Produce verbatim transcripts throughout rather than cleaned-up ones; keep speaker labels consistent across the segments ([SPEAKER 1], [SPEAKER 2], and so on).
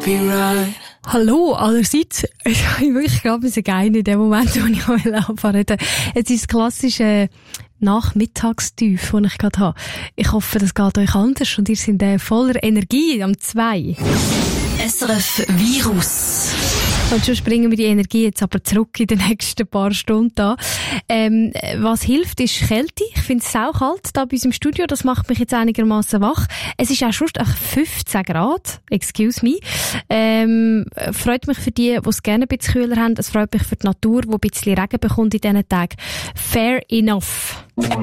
[SPEAKER 1] copyright.
[SPEAKER 2] Hallo allerseits. Ich habe mich wirklich gerade ein bisschen geil in dem Moment, wo ich anfangen wollte. Jetzt ist das klassische Nachmittagstief, das ich gerade habe. Ich hoffe, das geht euch anders und ihr seid äh, voller Energie am zwei.
[SPEAKER 3] S R F Virus.
[SPEAKER 2] Und schon springen wir die Energie jetzt aber zurück in den nächsten paar Stunden an. Ähm, was hilft, ist Kälte. Ich finde es saukalt da bei uns im Studio. Das macht mich jetzt einigermaßen wach. Es ist auch schon fünfzehn Grad. Excuse me. Ähm, freut mich für die, die es gerne ein bisschen kühler haben. Es freut mich für die Natur, die ein bisschen Regen bekommt in diesen Tagen. Fair enough.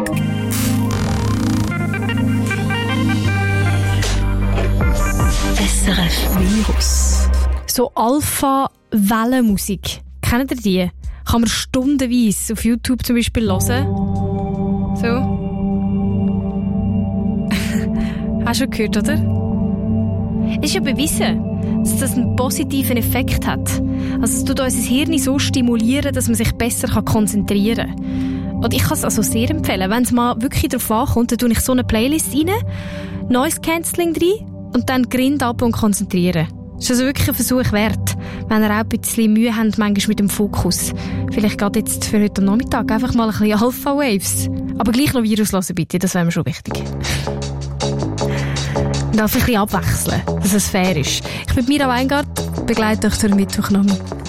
[SPEAKER 3] S R F Virus.
[SPEAKER 2] So Alpha-Wellenmusik. Kennt ihr die? Kann man stundenweise auf YouTube zum Beispiel hören. So. Hast du schon gehört, oder? Es ist ja bewiesen, dass das einen positiven Effekt hat. Also es tut unser Hirn so stimulieren, dass man sich besser konzentrieren kann. Und ich kann es also sehr empfehlen. Wenn es mal wirklich darauf ankommt, dann tue ich so eine Playlist rein, Noise Cancelling rein und dann Grind ab und konzentrieren. Das ist also wirklich ein Versuch wert, wenn ihr auch ein bisschen Mühe habt, manchmal mit dem Fokus. Vielleicht geht jetzt für heute Nachmittag einfach mal ein bisschen Alpha Waves. Aber gleich noch Virus hören, bitte, das wäre mir schon wichtig. Und auch ein bisschen abwechseln, dass es fair ist. Ich bin Mira Weingart, begleite euch durch den Mittwochnachmittag.